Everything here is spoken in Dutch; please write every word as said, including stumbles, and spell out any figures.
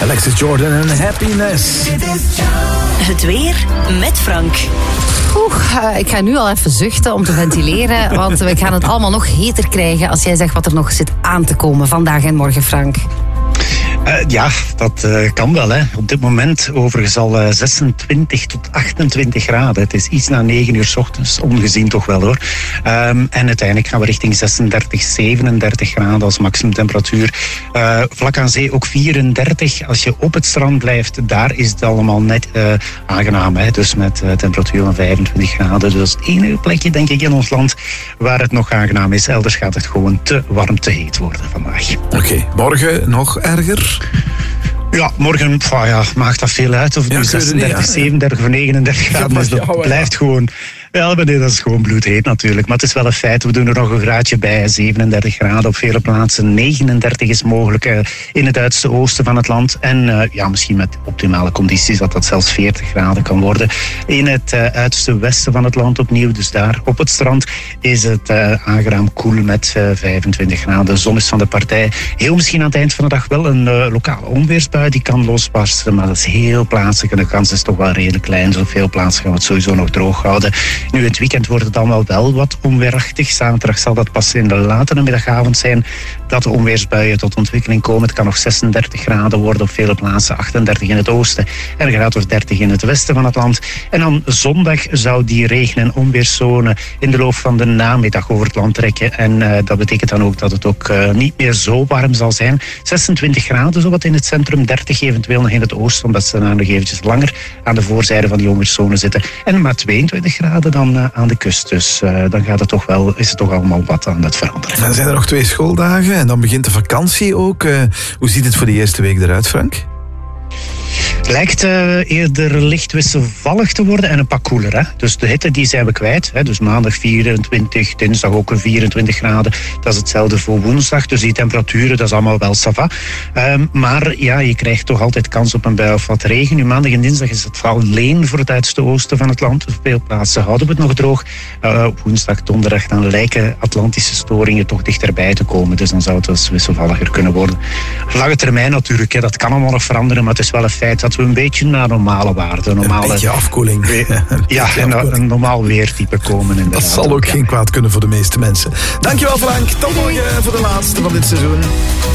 Alexis Jordan en Happiness. Het weer met Frank. Oeh, uh, ik ga nu al even zuchten om te ventileren, want we gaan het allemaal nog heter krijgen als jij zegt wat er nog zit aan te komen vandaag en morgen, Frank. Uh, ja, dat uh, kan wel. Hè. Op dit moment overigens al uh, zesentwintig tot achtentwintig graden. Het is iets na negen uur 's ochtends, ongezien toch wel hoor. Um, en uiteindelijk gaan we richting zesendertig, zevenendertig graden als maximumtemperatuur. Uh, vlak aan zee ook vierendertig. Als je op het strand blijft, daar is het allemaal net uh, aangenaam. Hè. Dus met uh, temperatuur van vijfentwintig graden. Dus dat is het enige plekje, denk ik, in ons land waar het nog aangenaam is. Elders gaat het gewoon te warm, te heet worden vandaag. Oké, okay, morgen nog erger? Ja, morgen pff, ja, maakt dat veel uit. Of het ja, nu zesendertig, niet, ja. zevenendertig of negenendertig graden is. Dat jou, blijft ja. gewoon... Ja, nee, dat is gewoon bloedheet natuurlijk. Maar het is wel een feit. We doen er nog een graadje bij. zevenendertig graden op vele plaatsen. negenendertig is mogelijk uh, in het uiterste oosten van het land. En uh, ja, misschien met optimale condities dat dat zelfs veertig graden kan worden. In het uh, uiterste westen van het land opnieuw. Dus daar op het strand is het uh, aangenaam koel met uh, vijfentwintig graden. De zon is van de partij. Heel misschien aan het eind van de dag wel een uh, lokale onweersbui die kan losbarsten. Maar dat is heel plaatselijk en de kans is toch wel redelijk klein. Op veel plaatsen gaan we het sowieso nog droog houden. Nu, in het weekend wordt het dan wel, wel wat onweerachtig. Zaterdag zal dat pas in de late middagavond zijn dat de onweersbuien tot ontwikkeling komen. Het kan nog zesendertig graden worden op vele plaatsen, achtendertig in het oosten en een graad of dertig in het westen van het land. En dan zondag zou die regen- en onweerszone in de loop van de namiddag over het land trekken. En uh, dat betekent dan ook dat het ook uh, niet meer zo warm zal zijn. zesentwintig graden zowat in het centrum, dertig eventueel nog in het oosten, omdat ze dan nog eventjes langer aan de voorzijde van die onweerszone zitten. En maar tweeëntwintig graden dan aan de kust. Dus uh, dan gaat het toch wel, is het toch allemaal wat aan het veranderen. Dan zijn er nog twee schooldagen en dan begint de vakantie ook. Uh, hoe ziet het voor de eerste week eruit, Frank? Het lijkt uh, eerder licht wisselvallig te worden en een pak koeler. Hè? Dus de hitte die zijn we kwijt. Hè? Dus maandag vierentwintig, dinsdag ook een vierentwintig graden. Dat is hetzelfde voor woensdag. Dus die temperaturen, dat is allemaal wel ça va. Um, maar ja, je krijgt toch altijd kans op een bui of wat regen. Nu maandag en dinsdag is het alleen voor het uiterste oosten van het land. Op veel plaatsen houden we het nog droog. Uh, op woensdag, donderdag, dan lijken Atlantische storingen toch dichterbij te komen. Dus dan zou het dus wisselvalliger kunnen worden. Lange termijn natuurlijk, hè, dat kan allemaal nog veranderen. Maar het is wel een feit dat we een beetje naar normale waarden, normale, een beetje afkoeling. We, ja, beetje en afkoeling. Een normaal weertype komen. Inderdaad. Dat zal ook ja. geen kwaad kunnen voor de meeste mensen. Dankjewel, Frank. Tot morgen voor de laatste van dit seizoen.